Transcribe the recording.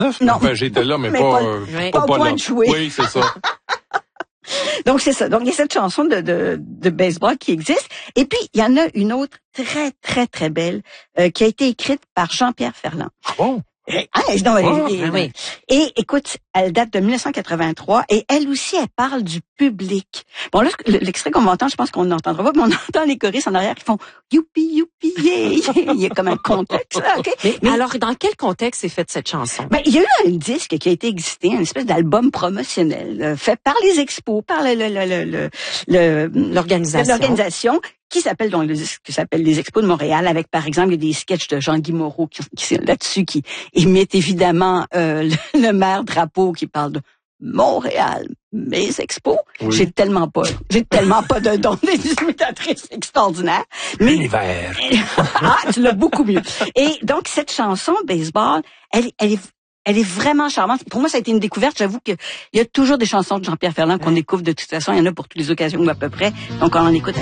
69? Non. Enfin, j'étais là, mais Mais pas pas au point là. de jouer. Oui, c'est ça. Donc, c'est ça. Donc, il y a cette chanson de baseball qui existe. Et puis, il y en a une autre très, très, très belle qui a été écrite par Jean-Pierre Ferland. Bon. Oui. Et écoute, elle date de 1983 et elle aussi, elle parle du public. Bon, là, l'extrait qu'on va entendre, je pense qu'on n'entendra pas, mais on entend les choristes en arrière qui font « youpi, youpi, yeah ». Il y a comme un contexte, là, OK? Mais alors, dans quel contexte est faite cette chanson? Ben, il y a eu un disque qui a été existé, une espèce d'album promotionnel fait par les expos, par l'organisation qui s'appelle donc le disque qui s'appelle les Expos de Montréal, avec par exemple il y a des sketchs de Jean-Guy Moreau qui là-dessus qui imitent évidemment le maire Drapeau qui parle de Montréal, mes expos. Oui. J'ai tellement pas de dons des imitatrices extraordinaires. Mais l'univers. Tu l'as beaucoup mieux. Et donc cette chanson baseball, elle est vraiment charmante. Pour moi, ça a été une découverte. J'avoue que il y a toujours des chansons de Jean-Pierre Ferland qu'on découvre de toute façon. Il y en a pour toutes les occasions à peu près. Donc on en écoute.